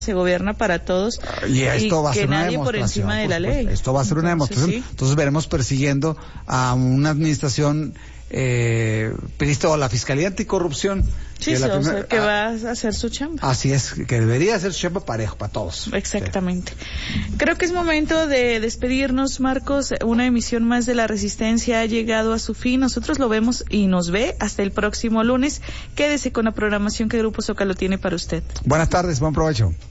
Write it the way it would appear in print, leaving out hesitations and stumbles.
se gobierna para todos y esto va a ser una nadie por encima de la ley. Esto va a ser una demostración. Sí. Entonces veremos persiguiendo a una administración periodista o la Fiscalía Anticorrupción. Sí, que va a hacer su chamba. Así es, que debería hacer su chamba parejo para todos. Exactamente. Sí. Creo que es momento de despedirnos, Marcos. Una emisión más de La Resistencia ha llegado a su fin. Nosotros lo vemos y nos ve hasta el próximo lunes. Quédese con la programación que Grupo Zócalo tiene para usted. Buenas tardes, buen provecho.